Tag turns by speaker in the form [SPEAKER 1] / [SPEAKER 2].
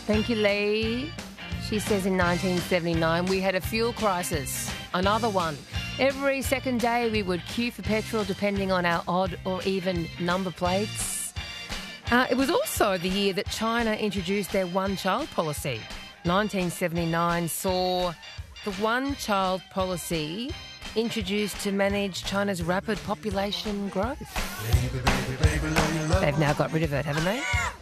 [SPEAKER 1] Thank you, Lee. She says in 1979 we had a fuel crisis. Another one. Every second day we would queue for petrol depending on our odd or even number plates. It was also the year that China introduced their one-child policy. 1979 saw the one-child policy introduced to manage China's rapid population growth. They've now got rid of it, haven't they?